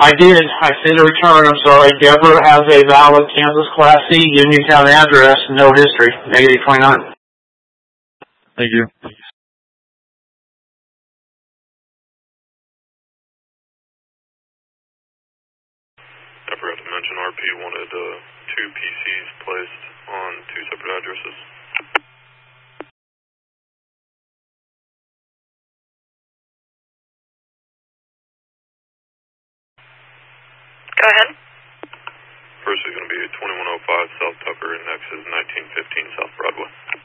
I did. I said to return. I'm sorry. Deborah has a valid Kansas Class C Uniontown address, no history. Negative 29. Thank you. I forgot to mention RP wanted 2 PCs placed on 2 separate addresses. Go ahead. First is going to be 2105 South Tucker, and next is 1915 South Broadway.